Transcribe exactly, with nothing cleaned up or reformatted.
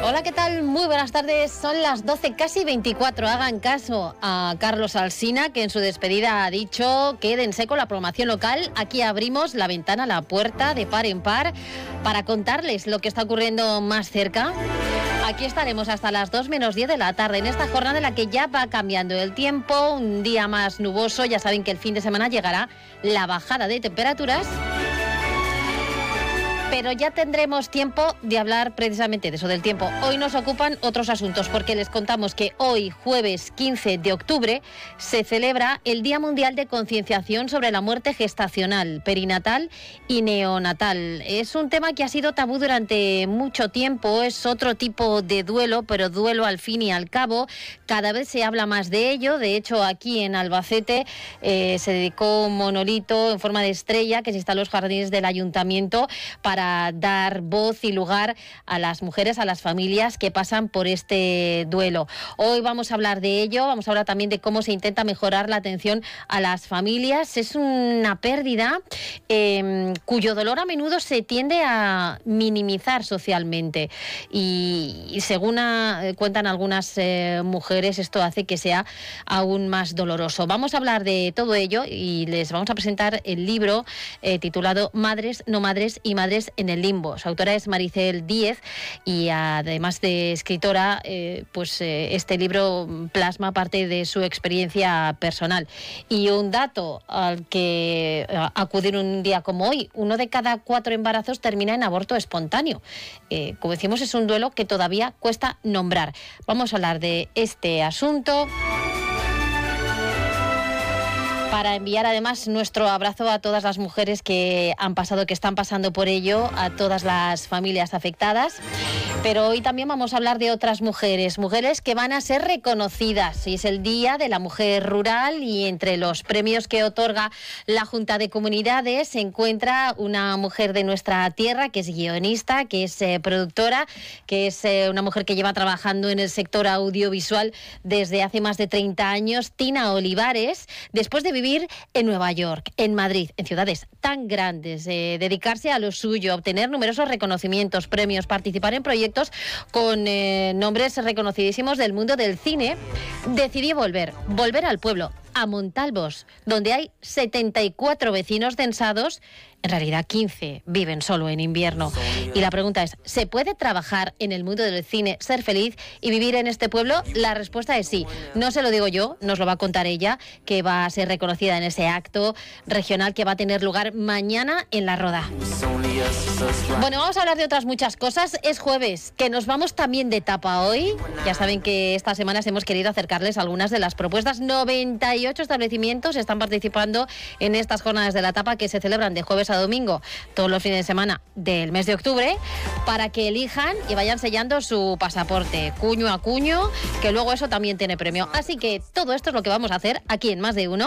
Hola, ¿qué tal? Muy buenas tardes. Son las doce, casi veinticuatro. Hagan caso a Carlos Alsina, que en su despedida ha dicho: quédense con la programación local. Aquí abrimos la ventana, la puerta de par en par para contarles lo que está ocurriendo más cerca. Aquí estaremos hasta las dos menos diez de la tarde, en esta jornada en la que ya va cambiando el tiempo, un día más nuboso. Ya saben que el fin de semana llegará la bajada de temperaturas, pero ya tendremos tiempo de hablar precisamente de eso, del tiempo. Hoy nos ocupan otros asuntos, porque les contamos que hoy, jueves quince de octubre, se celebra el Día Mundial de Concienciación sobre la Muerte Gestacional, Perinatal y Neonatal. Es un tema que ha sido tabú durante mucho tiempo, es otro tipo de duelo, pero duelo al fin y al cabo. Cada vez se habla más de ello. De hecho, aquí en Albacete eh, se dedicó un monolito en forma de estrella que se instaló en los jardines del ayuntamiento para dar voz y lugar a las mujeres, a las familias que pasan por este duelo. Hoy vamos a hablar de ello, vamos a hablar también de cómo se intenta mejorar la atención a las familias. Es una pérdida eh, cuyo dolor a menudo se tiende a minimizar socialmente y, y según a, cuentan algunas eh, mujeres, esto hace que sea aún más doloroso. Vamos a hablar de todo ello y les vamos a presentar el libro eh, titulado Madres, no madres y madres en el limbo. Su autora es Maricel Díez y además de escritora, eh, pues eh, este libro plasma parte de su experiencia personal. Y un dato al que eh, acudir un día como hoy: uno de cada cuatro embarazos termina en aborto espontáneo. Eh, como decimos, es un duelo que todavía cuesta nombrar. Vamos a hablar de este asunto, para enviar además nuestro abrazo a todas las mujeres que han pasado, que están pasando por ello, a todas las familias afectadas. Pero hoy también vamos a hablar de otras mujeres, mujeres que van a ser reconocidas. Y es el Día de la Mujer Rural y entre los premios que otorga la Junta de Comunidades se encuentra una mujer de nuestra tierra que es guionista, que es eh, productora, que es eh, una mujer que lleva trabajando en el sector audiovisual desde hace más de treinta años, Tina Olivares, después de vivir vivir en Nueva York, en Madrid, en ciudades tan grandes, eh, dedicarse a lo suyo, obtener numerosos reconocimientos, premios, participar en proyectos con eh, nombres reconocidísimos del mundo del cine, decidió volver, volver al pueblo, a Montalbos, donde hay setenta y cuatro vecinos densados. En realidad quince viven solo en invierno. Y la pregunta es: ¿se puede trabajar en el mundo del cine, ser feliz y vivir en este pueblo? La respuesta es sí. No se lo digo yo, nos lo va a contar ella, que va a ser reconocida en ese acto regional que va a tener lugar mañana en La Roda. Bueno, vamos a hablar de otras muchas cosas. Es jueves, que nos vamos también de tapa hoy. Ya saben que estas semanas hemos querido acercarles algunas de las propuestas. noventa y ocho establecimientos están participando en estas jornadas de la tapa que se celebran de jueves a domingo, todos los fines de semana del mes de octubre, para que elijan y vayan sellando su pasaporte, cuño a cuño, que luego eso también tiene premio. Así que todo esto es lo que vamos a hacer aquí en Más de Uno.